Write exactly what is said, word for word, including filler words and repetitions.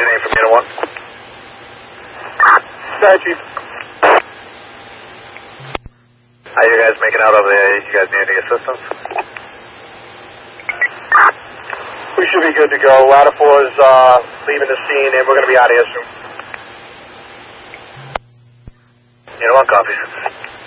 your name from Unit one? Sorry, Chief. How you guys making out over there? You guys need any assistance? We should be good to go. Ladder four is uh, leaving the scene, and we're going to be out of here soon. Unit one, copy.